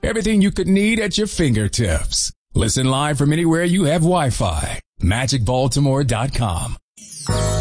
Everything you could need at your fingertips. Listen live from anywhere you have Wi-Fi. MagicBaltimore.com.